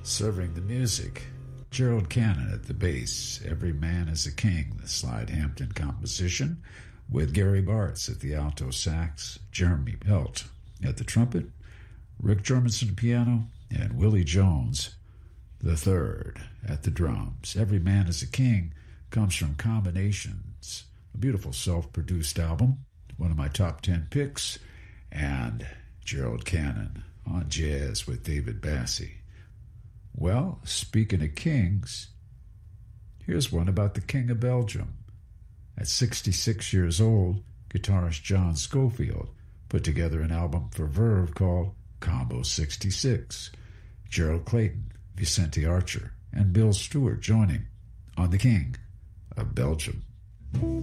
Serving the music, Gerald Cannon at the bass, Every Man is a King, the Slide Hampton composition, with Gary Bartz at the alto sax, Jeremy Pelt at the trumpet, Rick Jorgensen piano, and Willie Jones the third at the drums. Every Man is a King comes from Combinations, a beautiful self-produced album, one of my top 10 picks, and Gerald Cannon on Jazz with David Bassie. Well, speaking of kings, here's one about the King of Belgium. At 66 years old, guitarist John Scofield put together an album for Verve called Combo 66. Gerald Clayton, Vicente Archer, and Bill Stewart join him on The King of Belgium.